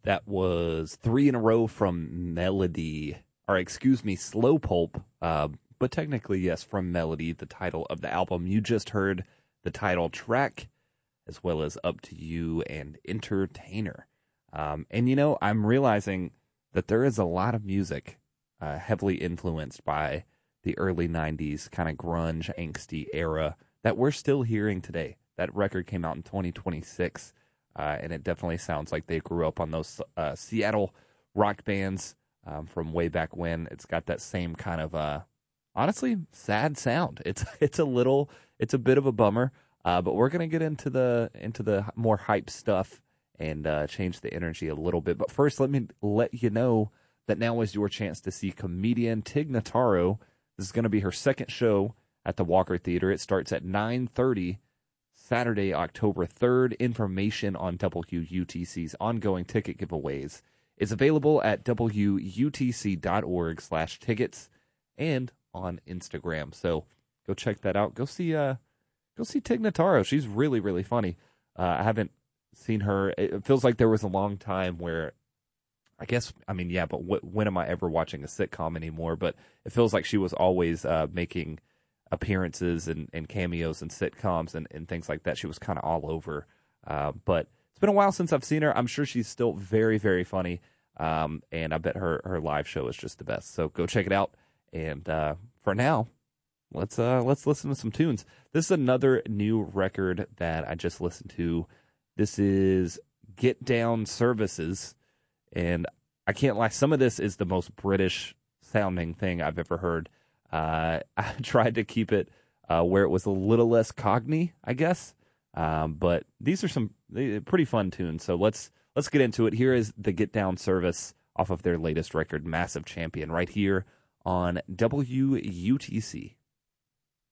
That was 3 in a row from Melody, or excuse me, Slow Pulp. But technically, yes, from Melody, the title of the album. You just heard the title track, as well as Up to You and Entertainer. And, I'm realizing that there is a lot of music heavily influenced by the early 90s kind of grunge, angsty era that we're still hearing today. That record came out in 2026, and it definitely sounds like they grew up on those Seattle rock bands from way back when. It's got that same kind of, honestly, sad sound. It's a bit of a bummer, but we're gonna get into the more hype stuff and change the energy a little bit. But first, let me let you know that now is your chance to see comedian Tig Notaro. This is going to be her second show at the Walker Theater. It starts at 9:30 Saturday, October 3rd. Information on WUTC's ongoing ticket giveaways is available at WUTC.org/tickets and on Instagram. So go check that out. Go see Tig Notaro. She's really, really funny. I haven't seen her. It feels like there was a long time where but when am I ever watching a sitcom anymore? But it feels like she was always making appearances and cameos in sitcoms and things like that. She was kind of all over. But it's been a while since I've seen her. I'm sure she's still very, very funny. And I bet her live show is just the best. So go check it out. And for now, let's listen to some tunes. This is another new record that I just listened to. This is Get Down Services. And I can't lie, some of this is the most British sounding thing I've ever heard. I tried to keep it where it was a little less Cockney, I guess. But these are some pretty fun tunes. So let's get into it. Here is the Get Down Service off of their latest record, Massive Champion, right here on WUTC.